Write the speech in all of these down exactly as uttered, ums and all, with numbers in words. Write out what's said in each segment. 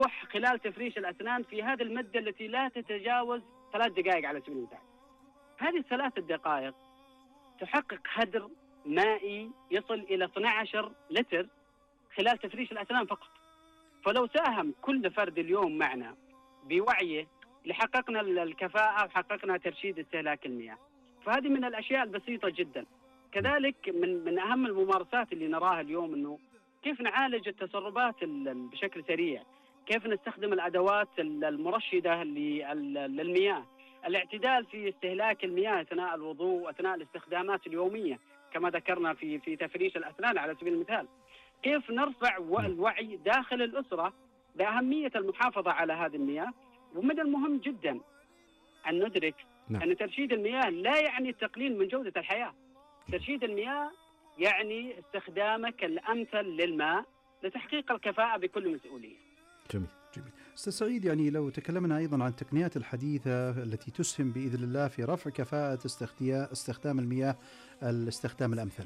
خلال تفريش الأسنان في هذه المدة التي لا تتجاوز ثلاث دقائق على سبيل المثال. هذه الثلاث الدقائق تحقق هدر مائي يصل إلى اثني عشر لتر خلال تفريش الأسنان فقط. فلو ساهم كل فرد اليوم معنا بوعيه لحققنا الكفاءة وحققنا ترشيد استهلاك المياه. فهذه من الأشياء البسيطة جدا. كذلك من من أهم الممارسات اللي نراها اليوم أنه كيف نعالج التسربات بشكل سريع، كيف نستخدم الأدوات المرشدة للمياه، الاعتدال في استهلاك المياه أثناء الوضوء وأثناء الاستخدامات اليومية كما ذكرنا في في تفريش الأسنان على سبيل المثال. كيف نرفع الوعي داخل الأسرة بأهمية المحافظة على هذه المياه. ومن المهم جدا أن ندرك نعم. أن ترشيد المياه لا يعني التقليل من جودة الحياة. ترشيد المياه يعني استخدامك الأمثل للماء لتحقيق الكفاءة بكل مسؤولية. جميل جميل. أستاذ سعيد، يعني لو تكلمنا أيضا عن التقنيات الحديثة التي تسهم بإذن الله في رفع كفاءة استخدام المياه الاستخدام الأمثل.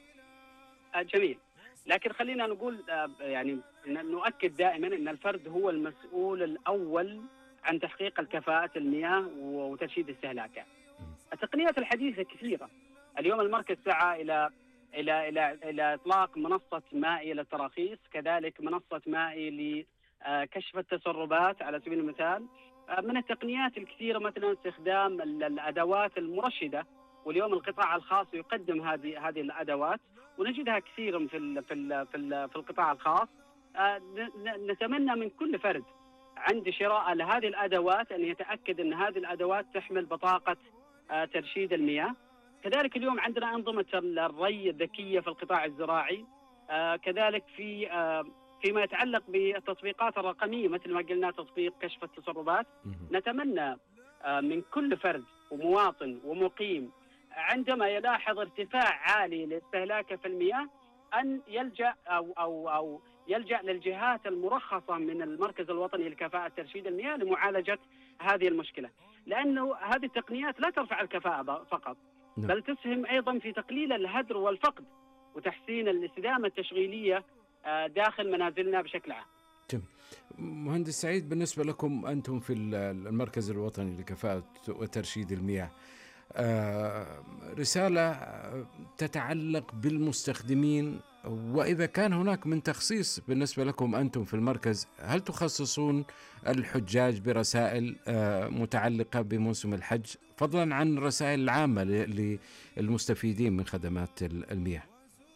جميل. لكن خلينا نقول يعني نؤكد دائما أن الفرد هو المسؤول الأول عن تحقيق الكفاءة المياه وترشيد استهلاكها. التقنيات الحديثة كثيرة. اليوم المركز سعى إلى إلى إلى إلى إطلاق منصة مائي للتراخيص، كذلك منصة مائي لكشف التسربات على سبيل المثال. من التقنيات الكثيرة مثلا استخدام الأدوات المرشدة، واليوم القطاع الخاص يقدم هذه هذه الأدوات ونجدها كثيرا في ال في ال في, ال في القطاع الخاص. نتمنى من كل فرد عند شراء لهذه الأدوات أن يتأكد أن هذه الأدوات تحمل بطاقة ترشيد المياه. كذلك اليوم عندنا أنظمة الري الذكية في القطاع الزراعي. كذلك في فيما يتعلق بالتطبيقات الرقمية مثل ما قلنا تطبيق كشف التسربات. نتمنى من كل فرد ومواطن ومقيم عندما يلاحظ ارتفاع عالي لاستهلاكه في المياه أن يلجأ أو أو أو يلجأ للجهات المرخصة من المركز الوطني لكفاءة ترشيد المياه لمعالجة هذه المشكلة، لأنه هذه التقنيات لا ترفع الكفاءة فقط بل تسهم أيضا في تقليل الهدر والفقد وتحسين الاستدامة التشغيلية داخل منازلنا بشكل عام. جميل. مهندس سعيد، بالنسبة لكم أنتم في المركز الوطني لكفاءة وترشيد المياه، رسالة تتعلق بالمستخدمين، وإذا كان هناك من تخصيص بالنسبة لكم أنتم في المركز، هل تخصصون الحجاج برسائل متعلقة بموسم الحج فضلا عن الرسائل العامة للمستفيدين من خدمات المياه؟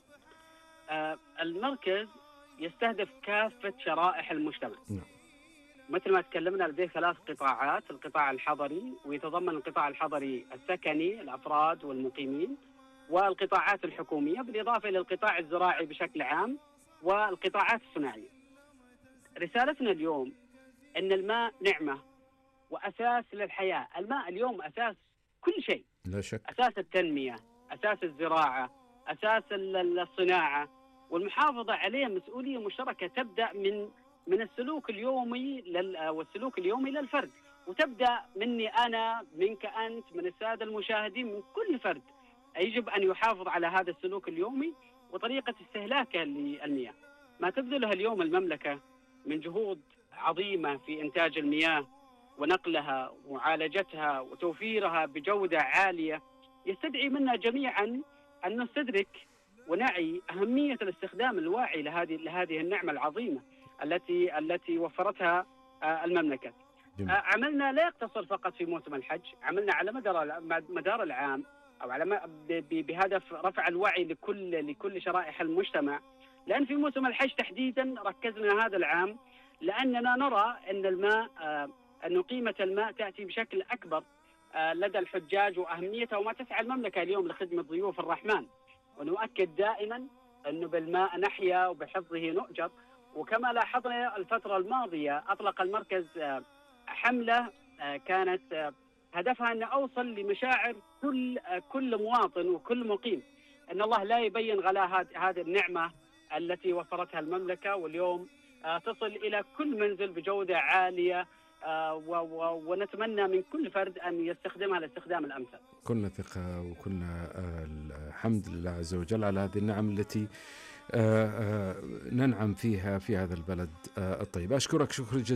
المركز يستهدف كافة شرائح المجتمع. نعم. مثل ما تكلمنا لديه ثلاث قطاعات: القطاع الحضري، ويتضمن القطاع الحضري السكني الأفراد والمقيمين، والقطاعات الحكومية، بالإضافة إلى القطاع الزراعي بشكل عام والقطاعات الصناعية. رسالتنا اليوم أن الماء نعمة وأساس للحياة. الماء اليوم أساس كل شيء، لا شك. أساس التنمية، أساس الزراعة، أساس الصناعة، والمحافظة عليه مسؤولية مشتركة تبدأ من من السلوك اليومي لل والسلوك اليومي للفرد، وتبدأ مني أنا، منك أنت، من السادة المشاهدين، من كل فرد يجب أن يحافظ على هذا السلوك اليومي وطريقة استهلاكه للمياه. ما تبذلها اليوم المملكة من جهود عظيمة في إنتاج المياه ونقلها ومعالجتها وتوفيرها بجودة عالية يستدعي منا جميعا أن نستدرك ونعي أهمية الاستخدام الواعي لهذه لهذه النعمة العظيمة التي التي وفرتها المملكة. جميل. عملنا لا يقتصر فقط في موسم الحج، عملنا على مدار مدار العام أو على بهدف رفع الوعي لكل لكل شرائح المجتمع. لأن في موسم الحج تحديدا ركزنا هذا العام لأننا نرى أن الماء أن قيمة الماء تأتي بشكل أكبر لدى الحجاج وأهميتها، وما تسعى المملكة اليوم لخدمة ضيوف الرحمن. ونؤكد دائما أنه بالماء نحيا وبحفظه نؤجر. وكما لاحظنا الفترة الماضية أطلق المركز حملة كانت هدفها أن أوصل لمشاعر كل كل مواطن وكل مقيم أن الله لا يبين غلاء هذه النعمة التي وفرتها المملكة، واليوم تصل إلى كل منزل بجودة عالية، ونتمنى من كل فرد أن يستخدمها الاستخدام الأمثل. كلنا ثقة وكلنا الحمد لله عز وجل على هذه النعم التي آه، آه، ننعم فيها في هذا البلد آه، الطيب. أشكرك شكرا جزيلا